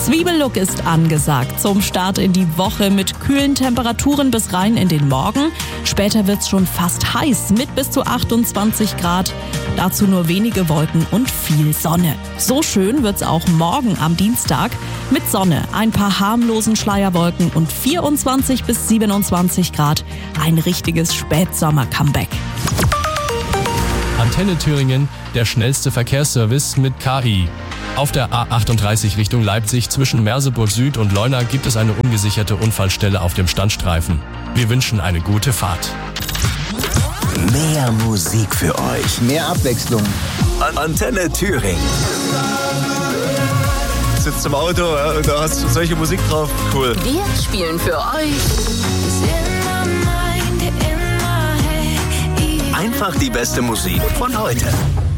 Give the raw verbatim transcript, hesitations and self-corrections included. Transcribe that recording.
Zwiebellook ist angesagt zum Start in die Woche mit kühlen Temperaturen bis rein in den Morgen. Später wird's schon fast heiß mit bis zu achtundzwanzig Grad. Dazu nur wenige Wolken und viel Sonne. So schön wird's auch morgen am Dienstag mit Sonne, ein paar harmlosen Schleierwolken und vierundzwanzig bis siebenundzwanzig Grad. Ein richtiges Spätsommer-Comeback. Antenne Thüringen, der schnellste Verkehrsservice mit K I. Auf der A achtunddreißig Richtung Leipzig zwischen Merseburg Süd und Leuna gibt es eine ungesicherte Unfallstelle auf dem Standstreifen. Wir wünschen eine gute Fahrt. Mehr Musik für euch. Mehr Abwechslung. An Antenne Thüringen. Sitzt im Auto, ja, und da hast du solche Musik drauf. Cool. Wir spielen für euch Einfach die beste Musik von heute.